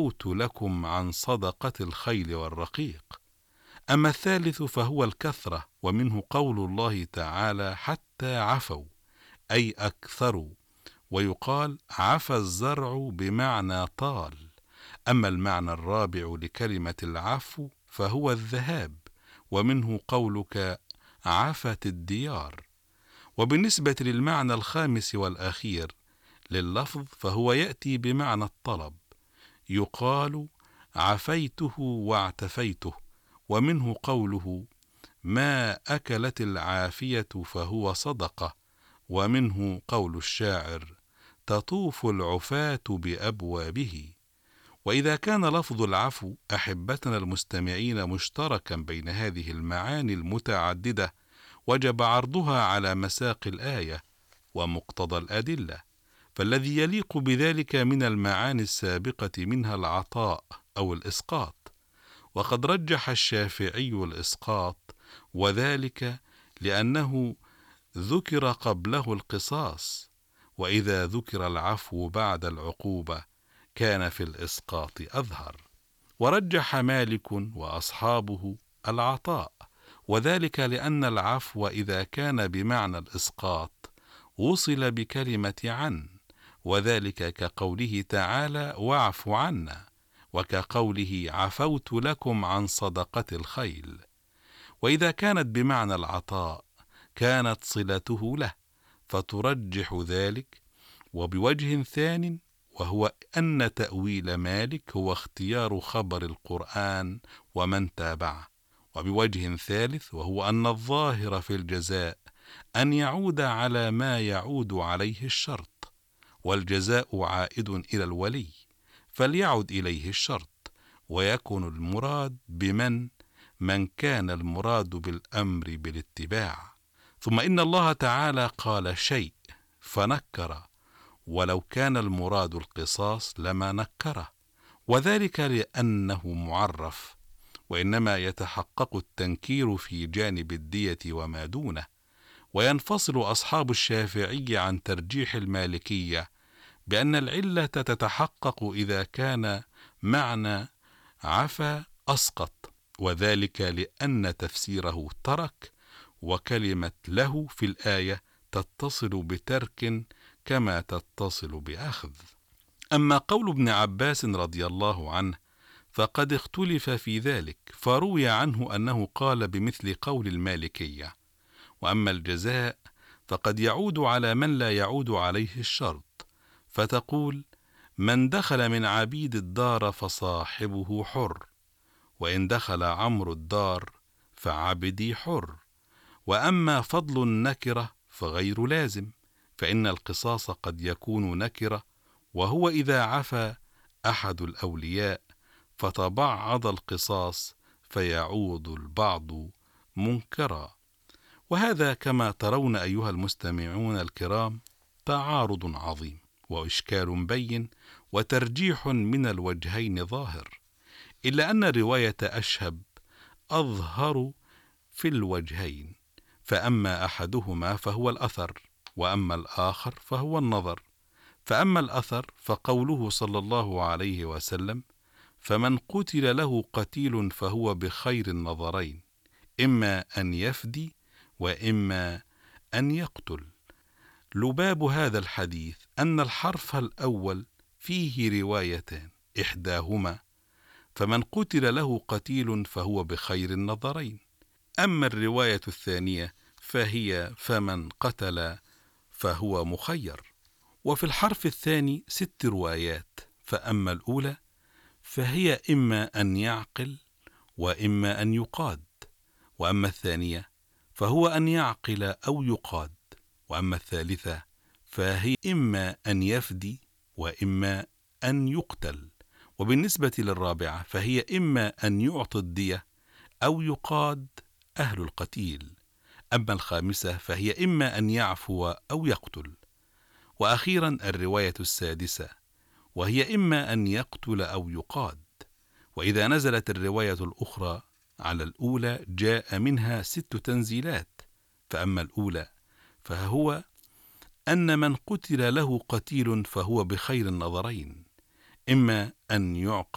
عفوت لكم عن صدقة الخيل والرقيق. أما الثالث فهو الكثرة، ومنه قول الله تعالى حتى عفوا أي أكثروا، ويقال عفى الزرع بمعنى طال. أما المعنى الرابع لكلمة العفو فهو الذهاب، ومنه قولك عفت الديار. وبالنسبة للمعنى الخامس والأخير لللفظ فهو يأتي بمعنى الطلب، يقال عفيته واعتفيته، ومنه قوله ما أكلت العافية فهو صدقة، ومنه قول الشاعر تطوف العفاة بأبوابه. وإذا كان لفظ العفو أحبتنا المستمعين مشتركا بين هذه المعاني المتعددة، وجب عرضها على مساق الآية ومقتضى الأدلة، فالذي يليق بذلك من المعاني السابقة منها العطاء أو الإسقاط، وقد رجح الشافعي الإسقاط، وذلك لأنه ذكر قبله القصاص، وإذا ذكر العفو بعد العقوبة كان في الإسقاط أظهر. ورجح مالك وأصحابه العطاء، وذلك لأن العفو إذا كان بمعنى الإسقاط وصل بكلمة عن، وذلك كقوله تعالى واعف عنا، وكقوله عفوت لكم عن صدقة الخيل. وإذا كانت بمعنى العطاء كانت صلته له، فترجح ذلك. وبوجه ثان، وهو أن تأويل مالك هو اختيار خبر القرآن ومن تابعه. وبوجه ثالث، وهو أن الظاهر في الجزاء أن يعود على ما يعود عليه الشرط، والجزاء عائد إلى الولي، فليعد إليه الشرط، ويكون المراد من كان المراد بالأمر بالاتباع. ثم إن الله تعالى قال شيء فنكر، ولو كان المراد القصاص لما نكره، وذلك لأنه معرف، وإنما يتحقق التنكير في جانب الدية وما دونه. وينفصل أصحاب الشافعي عن ترجيح المالكية بأن العلة تتحقق إذا كان معنى عفا أسقط، وذلك لأن تفسيره ترك، وكلمة له في الآية تتصل بترك كما تتصل بأخذ. أما قول ابن عباس رضي الله عنه فقد اختلف في ذلك، فروي عنه أنه قال بمثل قول المالكية. وأما الجزاء فقد يعود على من لا يعود عليه الشرط، فتقول من دخل من عبيد الدار فصاحبه حر، وإن دخل عمرو الدار فعبدي حر. وأما فضل النكرة فغير لازم، فإن القصاص قد يكون نكرة، وهو إذا عفا أحد الأولياء فتبعض القصاص فيعود البعض منكرا. وهذا كما ترون أيها المستمعون الكرام تعارض عظيم وإشكال بين وترجيح من الوجهين ظاهر، إلا أن رواية أشهب أظهر في الوجهين، فأما أحدهما فهو الأثر، وأما الآخر فهو النظر. فأما الأثر فقوله صلى الله عليه وسلم فمن قتل له قتيل فهو بخير النظرين، إما أن يفدي وإما أن يقتل. لباب هذا الحديث أن الحرف الأول فيه روايتان، إحداهما فمن قتل له قتيل فهو بخير النظرين، أما الرواية الثانية فهي فمن قتل فهو مخير. وفي الحرف الثاني 6 روايات، فأما الأولى فهي إما أن يعقل وإما أن يقاد، وأما الثانية فهو أن يعقل أو يقاد، وأما الثالثة فهي إما أن يفدي وإما أن يقتل، وبالنسبة للرابعة فهي إما أن يعطي الدية أو يقاد أهل القتيل، أما الخامسة فهي إما أن يعفو أو يقتل. وأخيرا الرواية السادسة وهي إما أن يقتل أو يقاد. وإذا نزلت الرواية الأخرى على الأولى جاء منها 6 تنزيلات، فأما الأولى فهو أن من قتل له قتيل فهو بخير النظرين، إما أن يعقل